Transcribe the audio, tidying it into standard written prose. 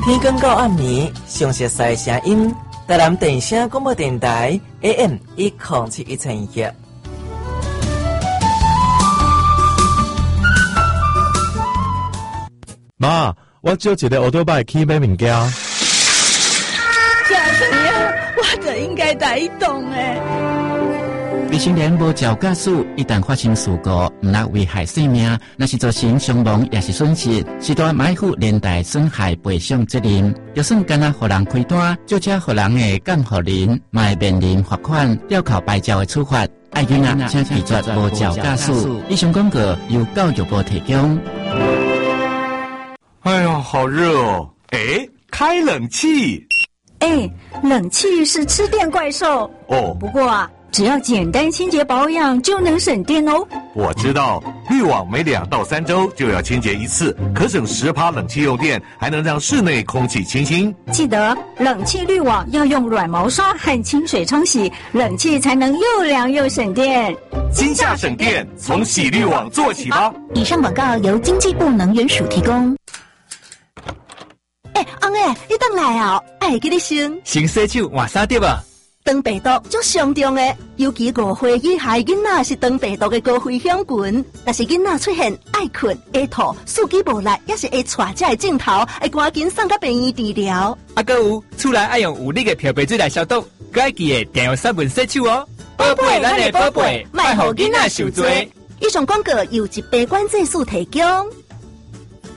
天光到暗暝，详细的声音，台南电声广播电台 AM107112。 妈，我借一个奥多拜去买物件。 小水啊，我就应该带伊动诶。 未成年无照驾驶，一旦发生事故，毋但危害生命，若是造成伤亡也是损失，是大买负连带损害赔偿责任。就算干那互人开单，就这互人的降互人，嘛会面临罚款、吊扣牌照的处罚。爱囡仔请拒绝无照驾驶。以上广告由教育部提供。 哎呀，好热哦！哎，开冷气。 哎，冷气是吃电怪兽哦。 不过啊，只要简单清洁保养就能省电哦。 我知道，滤网每2到3周就要清洁一次，可省10%冷气用电，还能让室内空气清新。 记得冷气滤网要用软毛刷和清水冲洗，冷气才能又凉又省电。 今夏省电，从洗滤网做起吧。 以上广告由经济部能源署提供。 翁诶，你等来哦，爱给你先洗手换衫对吧？ 肠病毒足上重诶，尤其5岁以下囡仔是肠病毒的高危险群。若是囡仔出现爱困、会吐、四肢无力，也是会带这个镜头，会赶紧送到病院治疗。 还有，厝内爱用有力的漂白水来消毒，该记得定用3分洗手哦。宝贝，咱的宝贝，莫互囡仔受罪。 以上广告由疾病管制署提供。